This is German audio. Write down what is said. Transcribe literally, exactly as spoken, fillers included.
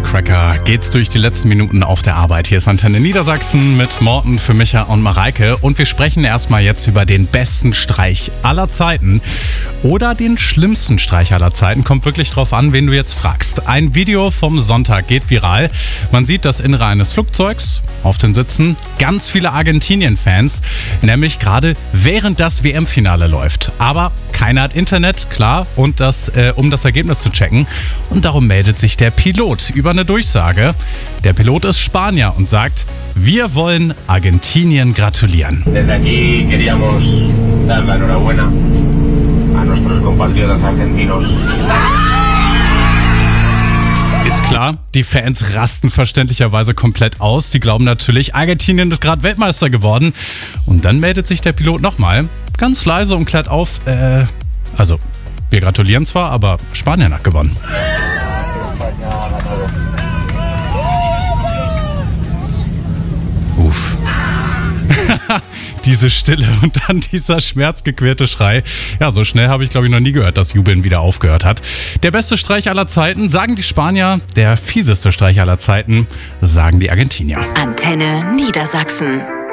Firecracker geht's durch die letzten Minuten auf der Arbeit. Hier ist Antenne Niedersachsen mit Morten für Micha und Mareike. Und wir sprechen erstmal jetzt über den besten Streich aller Zeiten oder den schlimmsten Streich aller Zeiten. Kommt wirklich drauf an, wen du jetzt fragst. Ein Video vom Sonntag geht viral. Man sieht das Innere eines Flugzeugs, auf den Sitzen ganz viele Argentinien-Fans, nämlich gerade während das W M-Finale läuft. Aber keiner hat Internet, klar, und das, äh, um das Ergebnis zu checken. Und darum meldet sich der Pilot über eine Durchsage. Der Pilot ist Spanier und sagt, wir wollen Argentinien gratulieren. Desde aquí queríamos dar la enhorabuena a nuestros compatriotas argentinos. Ist klar, die Fans rasten verständlicherweise komplett aus. Die glauben natürlich, Argentinien ist gerade Weltmeister geworden. Und dann meldet sich der Pilot nochmal, ganz leise und klärt auf, äh, also wir gratulieren zwar, aber Spanien hat gewonnen. Uff. Diese Stille und dann dieser schmerzgequälte Schrei. Ja, so schnell habe ich, glaube ich, noch nie gehört, dass Jubeln wieder aufgehört hat. Der beste Streich aller Zeiten, sagen die Spanier. Der fieseste Streich aller Zeiten, sagen die Argentinier. Antenne Niedersachsen.